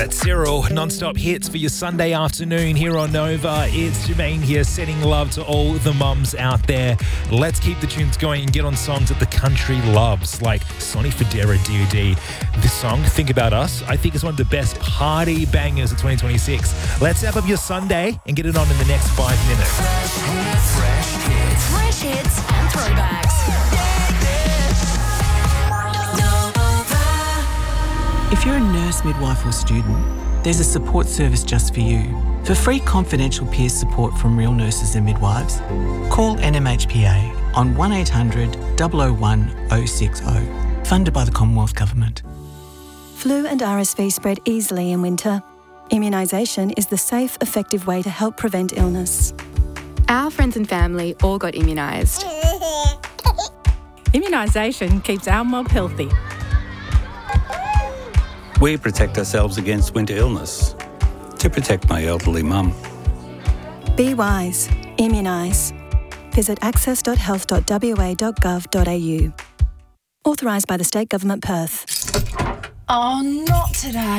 That's Cyril, non-stop hits for your Sunday afternoon here on Nova. It's Jermaine here, sending love to all the mums out there. Let's keep the tunes going and get on songs that the country loves, like Sonny Fodera, DoD. This song, Think About Us, I think is one of the best party bangers of 2026. Let's wrap up your Sunday and get it on in the next 5 minutes. Fresh hits and throwbacks. If you're a nurse, midwife or student, there's a support service just for you. For free confidential peer support from real nurses and midwives, call NMHPA on 1800 001 060, funded by the Commonwealth Government. Flu and RSV spread easily in winter. Immunisation is the safe, effective way to help prevent illness. Our friends and family all got immunised. Immunisation keeps our mob healthy. We protect ourselves against winter illness to protect my elderly mum. Be wise. Immunise. Visit access.health.wa.gov.au. Authorised by the State Government, Perth. Oh, not today.